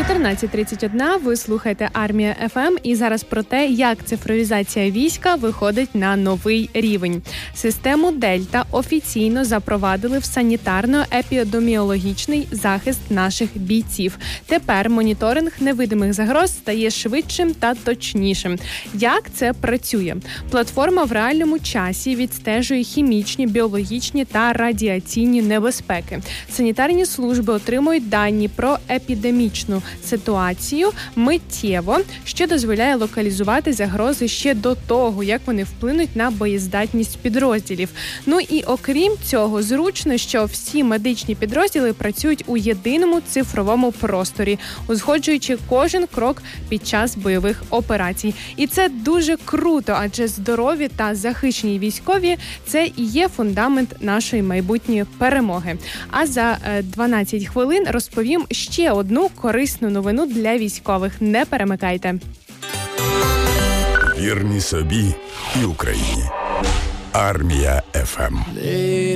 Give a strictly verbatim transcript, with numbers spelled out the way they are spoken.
чотирнадцять тридцять один, ви слухаєте Армія еф ем, і зараз про те, як цифровізація війська виходить на новий рівень. Систему Дельта офіційно запровадили в санітарно-епідеміологічний захист наших бійців. Тепер моніторинг невидимих загроз стає швидшим та точнішим. Як це працює? Платформа в реальному часі відстежує хімічні, біологічні та радіаційні небезпеки. Санітарні служби отримують дані про епідемічну ситуацію миттєво, що дозволяє локалізувати загрози ще до того, як вони вплинуть на боєздатність підрозділів. Ну і окрім цього, зручно, що всі медичні підрозділи працюють у єдиному цифровому просторі, узгоджуючи кожен крок під час бойових операцій. І це дуже круто, адже здорові та захищені військові – це і є фундамент нашої майбутньої перемоги. А за дванадцять хвилин розповім ще одну корисну новину для військових. Не перемикайте. Вірні собі і Україні. Армія еф ем.